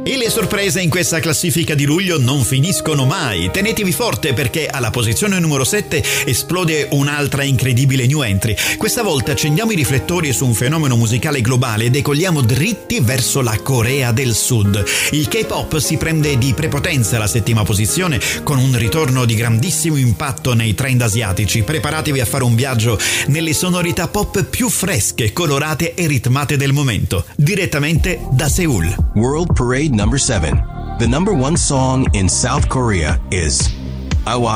E le sorprese in questa classifica di luglio non finiscono mai. Tenetevi forte perché alla posizione numero 7 esplode un'altra incredibile new entry. Questa volta accendiamo i riflettori su un fenomeno musicale globale e decolliamo dritti verso la Corea del Sud. Il K-pop si prende di prepotenza la 7ª posizione con un ritorno di grandissimo impatto nei trend asiatici. Preparatevi a fare un viaggio nelle sonorità pop più fresche, colorate e ritmate del momento, direttamente da Seul. World Parade number 7. The number one song in South Korea is